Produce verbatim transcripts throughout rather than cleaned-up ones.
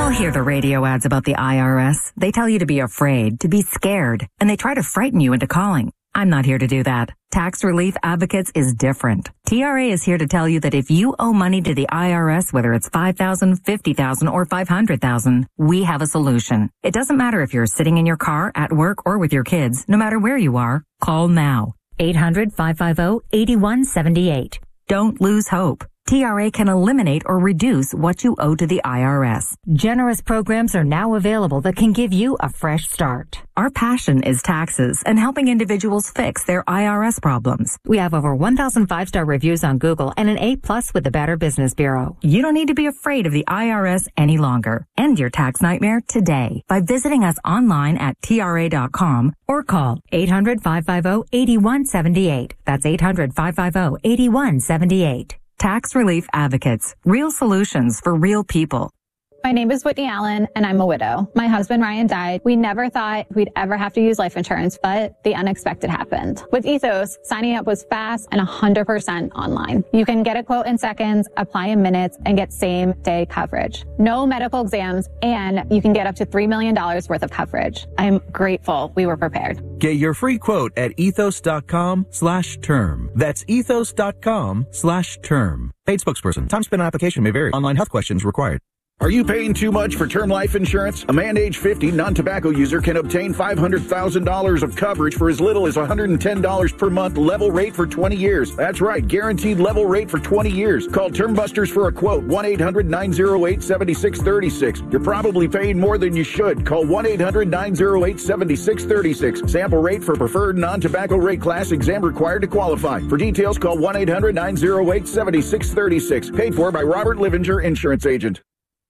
all hear the radio ads about the I R S. They tell you to be afraid, to be scared, and they try to frighten you into calling. I'm not here to do that. Tax Relief Advocates is different. T R A is here to tell you that if you owe money to the I R S, whether it's five thousand dollars, fifty thousand dollars, or five hundred thousand dollars, we have a solution. It doesn't matter if you're sitting in your car, at work, or with your kids. No matter where you are, call now. eight hundred, five five zero, eight one seven eight. Don't lose hope. T R A can eliminate or reduce what you owe to the I R S. Generous programs are now available that can give you a fresh start. Our passion is taxes and helping individuals fix their I R S problems. We have over one thousand five-star reviews on Google and an A plus with the Better Business Bureau. You don't need to be afraid of the I R S any longer. End your tax nightmare today by visiting us online at T R A dot com or call eight hundred, five five zero, eight one seven eight. That's eight hundred, five five zero, eight one seven eight. Tax Relief Advocates. Real solutions for real people. My name is Whitney Allen, and I'm a widow. My husband, Ryan, died. We never thought we'd ever have to use life insurance, but the unexpected happened. With Ethos, signing up was fast and one hundred percent online. You can get a quote in seconds, apply in minutes, and get same-day coverage. No medical exams, and you can get up to three million dollars worth of coverage. I'm grateful we were prepared. Get your free quote at ethos.com slash term. That's ethos.com slash term. Paid spokesperson. Time spent on application may vary. Online health questions required. Are you paying too much for term life insurance? A man age fifty, non-tobacco user can obtain five hundred thousand dollars of coverage for as little as one hundred ten dollars per month, level rate for twenty years. That's right, guaranteed level rate for twenty years. Call Term Busters for a quote, one eight hundred, nine oh eight, seven six three six. You're probably paying more than you should. Call one eight hundred, nine oh eight, seven six three six. Sample rate for preferred non-tobacco rate class, exam required to qualify. For details, call one eight hundred, nine oh eight, seven six three six. Paid for by Robert Livinger, Insurance Agent.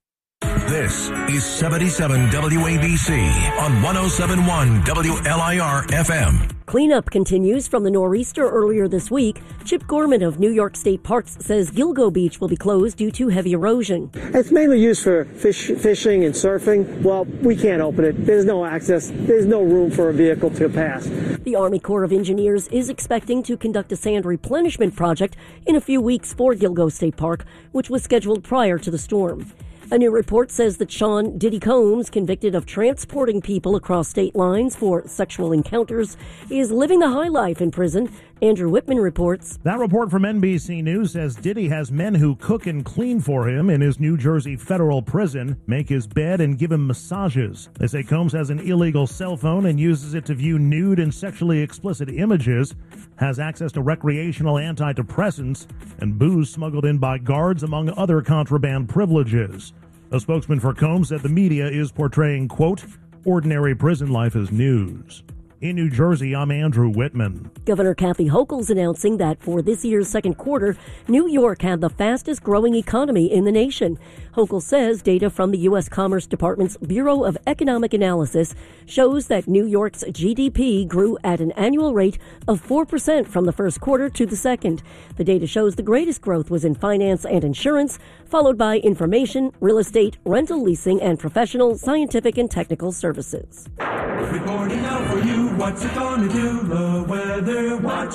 This is seventy-seven W A B C on one oh seven point one W L I R F M. Cleanup continues from the nor'easter earlier this week. Chip Gorman of New York State Parks says Gilgo Beach will be closed due to heavy erosion. It's mainly used for fish, fishing and surfing. Well, we can't open it. There's no access. There's no room for a vehicle to pass. The Army Corps of Engineers is expecting to conduct a sand replenishment project in a few weeks for Gilgo State Park, which was scheduled prior to the storm. A new report says that Sean Diddy Combs, convicted of transporting people across state lines for sexual encounters, is living the high life in prison. Andrew Whitman reports. That report from N B C News says Diddy has men who cook and clean for him in his New Jersey federal prison, make his bed, and give him massages. They say Combs has an illegal cell phone and uses it to view nude and sexually explicit images, has access to recreational antidepressants, and booze smuggled in by guards, among other contraband privileges. A spokesman for Combs said the media is portraying, quote, ordinary prison life as news. In New Jersey, I'm Andrew Whitman. Governor Kathy Hochul's announcing that for this year's second quarter, New York had the fastest growing economy in the nation. Hochul says data from the U S Commerce Department's Bureau of Economic Analysis shows that New York's G D P grew at an annual rate of four percent from the first quarter to the second. The data shows the greatest growth was in finance and insurance, followed by information, real estate, rental leasing, and professional, scientific, and technical services. Reporting out for you, what's it gonna do? The Weather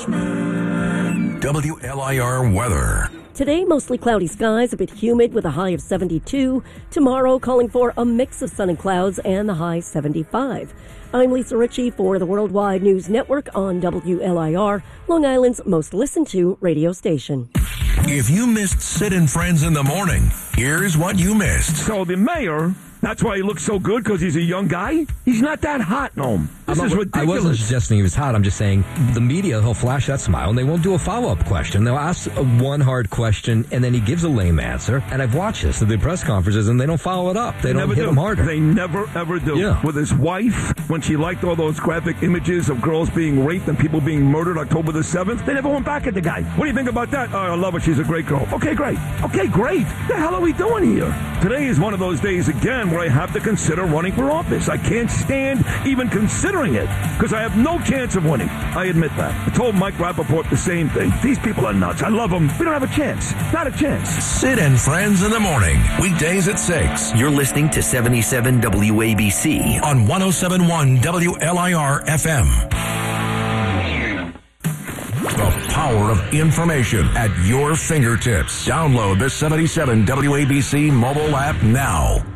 Watchman. W L I R weather. Today, mostly cloudy skies, a bit humid with a high of seventy-two. Tomorrow, calling for a mix of sun and clouds and the high seventy-five. I'm Lisa Ritchie for the Worldwide News Network on W L I R, Long Island's most listened to radio station. If you missed Sid and Friends in the morning, here's what you missed. So the mayor, that's why he looks so good, because he's a young guy? He's not that hot, Noam. This I'm, is ridiculous. I wasn't suggesting he was hot. I'm just saying the media, he'll flash that smile, and they won't do a follow-up question. They'll ask a one hard question, and then he gives a lame answer. And I've watched this at the press conferences, and they don't follow it up. They, they don't hit do. him harder. They never, ever do. Yeah. With his wife, when she liked all those graphic images of girls being raped and people being murdered October the seventh, they never went back at the guy. What do you think about that? Oh, I love her. She's a great girl. Okay, great. Okay, great. What the hell are we doing here? Today is one of those days, again, where I have to consider running for office. I can't stand even considering it, because I have no chance of winning. I admit that. I told Mike Rappaport the same thing. These people are nuts. I love them. We don't have a chance. Not a chance. Sid and Friends in the morning. Weekdays at six. You're listening to seventy-seven W A B C on one oh seven point one W L I R F M. The power of information at your fingertips. Download the seventy-seven W A B C mobile app now.